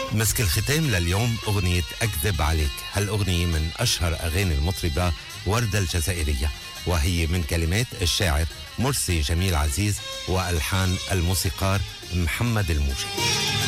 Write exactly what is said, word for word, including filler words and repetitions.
مسك الختام لليوم أغنية أكذب عليك. هالأغنية من أشهر أغاني المطربة وردة الجزائرية، وهي من كلمات الشاعر مرسي جميل عزيز وألحان الموسيقار محمد الموجي.